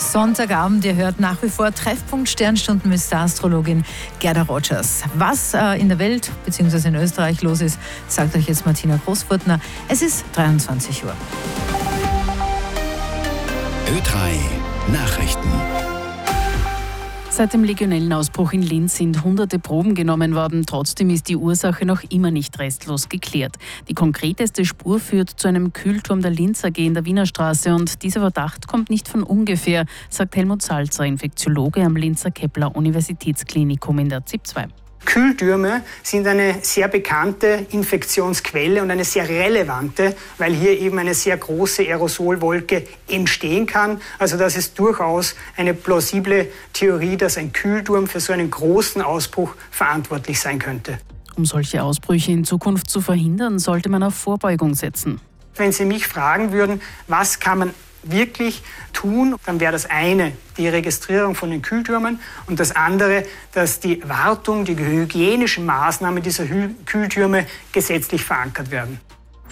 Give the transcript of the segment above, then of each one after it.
Sonntagabend, ihr hört nach wie vor Treffpunkt Sternstunden mit Star-Astrologin Gerda Rogers. Was in der Welt bzw. in Österreich los ist, sagt euch jetzt Martina Großfurtner. Es ist 23 Uhr. Ö3 Nachrichten. Seit dem Legionellenausbruch in Linz sind hunderte Proben genommen worden. Trotzdem ist die Ursache noch immer nicht restlos geklärt. Die konkreteste Spur führt zu einem Kühlturm der Linz AG in der Wiener Straße. Und dieser Verdacht kommt nicht von ungefähr, sagt Helmut Salzer, Infektiologe am Linzer Kepler Universitätsklinikum in der ZIP 2. Kühltürme sind eine sehr bekannte Infektionsquelle und eine sehr relevante, weil hier eben eine sehr große Aerosolwolke entstehen kann. Also das ist durchaus eine plausible Theorie, dass ein Kühlturm für so einen großen Ausbruch verantwortlich sein könnte. Um solche Ausbrüche in Zukunft zu verhindern, sollte man auf Vorbeugung setzen. Wenn Sie mich fragen würden, was kann man wirklich tun, dann wäre das eine die Registrierung von den Kühltürmen und das andere, dass die Wartung, die hygienischen Maßnahmen dieser Kühltürme gesetzlich verankert werden.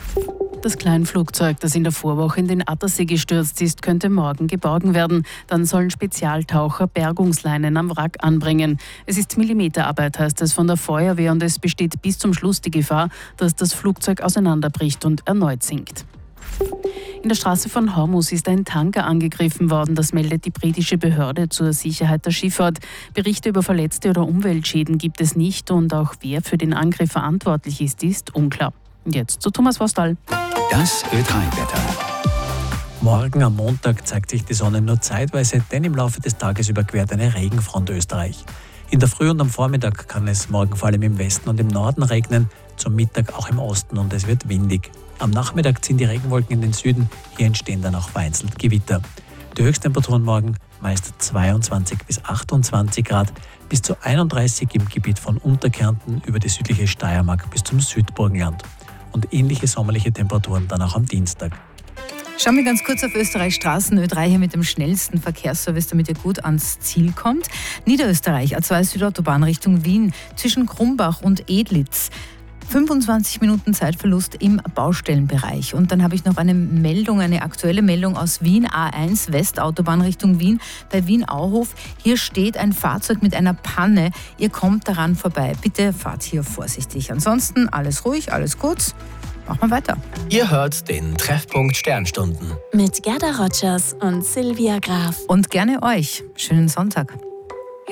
Das Kleinflugzeug, das in der Vorwoche in den Attersee gestürzt ist, könnte morgen geborgen werden. Dann sollen Spezialtaucher Bergungsleinen am Wrack anbringen. Es ist Millimeterarbeit, heißt es von der Feuerwehr, und es besteht bis zum Schluss die Gefahr, dass das Flugzeug auseinanderbricht und erneut sinkt. In der Straße von Hormuz ist ein Tanker angegriffen worden. Das meldet die britische Behörde zur Sicherheit der Schifffahrt. Berichte über Verletzte oder Umweltschäden gibt es nicht und auch wer für den Angriff verantwortlich ist unklar. Und jetzt zu Thomas Vostal. Das Ö3-Wetter. Morgen am Montag zeigt sich die Sonne nur zeitweise, denn im Laufe des Tages überquert eine Regenfront Österreich. In der Früh und am Vormittag kann es morgen vor allem im Westen und im Norden regnen, zum Mittag auch im Osten, und es wird windig. Am Nachmittag ziehen die Regenwolken in den Süden, hier entstehen dann auch vereinzelt Gewitter. Die Höchsttemperaturen morgen meist 22 bis 28 Grad, bis zu 31 im Gebiet von Unterkärnten über die südliche Steiermark bis zum Südburgenland. Und ähnliche sommerliche Temperaturen dann auch am Dienstag. Schauen wir ganz kurz auf Österreichs Straßen. Ö3 hier mit dem schnellsten Verkehrsservice, damit ihr gut ans Ziel kommt. Niederösterreich, A2 Südautobahn Richtung Wien, zwischen Krumbach und Edlitz. 25 Minuten Zeitverlust im Baustellenbereich. Und dann habe ich noch eine Meldung, eine aktuelle Meldung aus Wien, A1 Westautobahn Richtung Wien, bei Wien-Auhof. Hier steht ein Fahrzeug mit einer Panne. Ihr kommt daran vorbei. Bitte fahrt hier vorsichtig. Ansonsten alles ruhig, alles gut. Machen wir weiter. Ihr hört den Treffpunkt Sternstunden mit Gerda Rogers und Silvia Graf. Und gerne euch. Schönen Sonntag.